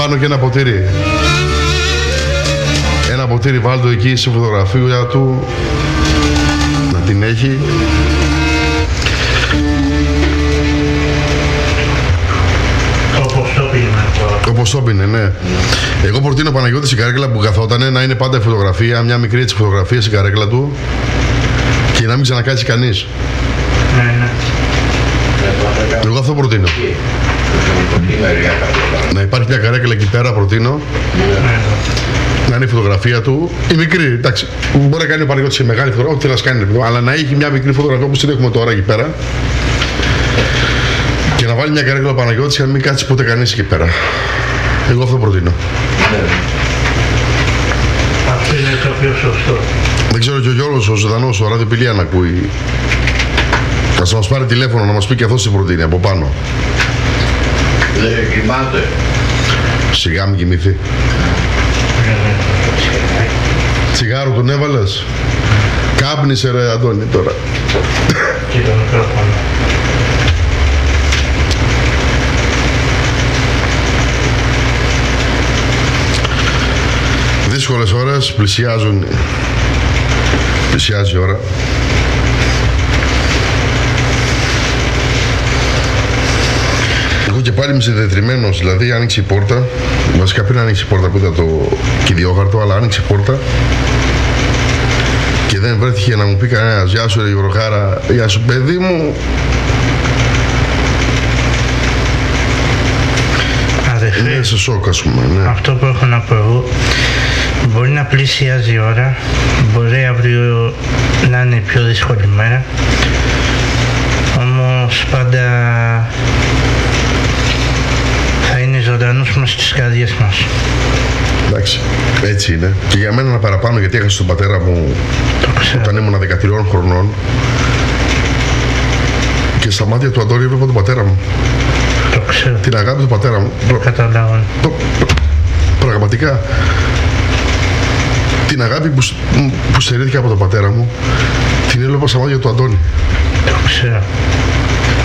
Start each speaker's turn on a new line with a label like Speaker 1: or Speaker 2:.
Speaker 1: πάνω και ένα ποτήρι. Ένα ποτήρι βάλτο εκεί στη φωτογραφία του. Να την έχει. Όπως το πίνε, ναι. Εγώ προτείνω Παναγιώτη στην καρέκλα που καθότανε να είναι πάντα η φωτογραφία, μια μικρή έτσι φωτογραφία στην καρέκλα του και να μην ξανακάτσει κανείς.
Speaker 2: Ναι.
Speaker 1: Εγώ αυτό προτείνω. Να υπάρχει μια καρέκλα εκεί πέρα, προτείνω. Να είναι η φωτογραφία του. Η μικρή, εντάξει. Μπορεί να κάνει ο Παναγιώτης μεγάλη φωτογραφία, ό,τι θέλει να κάνει, αλλά να έχει μια μικρή φωτογραφία όπως την έχουμε τώρα εκεί πέρα. Και να βάλει μια καρέκλα ο Παναγιώτης και να μην κάτσει ποτέ κανείς εκεί πέρα. Εγώ αυτό προτείνω.
Speaker 2: Αυτό είναι το πιο σωστό.
Speaker 1: Δεν ξέρω και ο Γιώργος ο ζωντανός, ο ραδιοπηλία να ακούει. Θα μας πάρει τηλέφωνο να μας πει και αυτός τι προτείνει από πάνω.
Speaker 3: Δεν κοιμάται.
Speaker 1: Σιγά μην κοιμηθεί. Τσιγάρο τον έβαλες. Κάπνισε ρε Αντώνη τώρα.
Speaker 2: Και το μικρόφωνο.
Speaker 1: Δύσκολες ώρες, πλησιάζει η ώρα. Εγώ και πάλι είμαι συνδετριμμένος, δηλαδή άνοιξε η πόρτα, βασικά πριν άνοιξε η πόρτα που ήταν το κυδιόχαρτο, αλλά άνοιξε η πόρτα και δεν βρέθηκε να μου πει κανένας «Γεια σου ρε Γιωργάρα, γεια σου παιδί μου». Είναι σε σοκ, ας πούμε, ναι.
Speaker 2: Αυτό που έχω να πω εγώ, μπορεί να πλησιάζει η ώρα, μπορεί αύριο να είναι η πιο δύσκολη μέρα, όμως πάντα θα είναι ζωντανός μας στις καρδιές μας.
Speaker 1: Εντάξει, έτσι είναι. Και για μένα ένα παραπάνω, γιατί έχασα τον πατέρα μου όταν ήμουν 13 χρονών και στα μάτια του Αντώνη έβλεπα τον πατέρα μου.
Speaker 2: Το ξέρω.
Speaker 1: Την αγάπη του πατέρα μου.
Speaker 2: Καταλάβω.
Speaker 1: Πραγματικά. Την αγάπη που στερήθηκα από τον πατέρα μου, την έβλεπα στα μάτια του Αντώνη.
Speaker 2: Το ξέρω.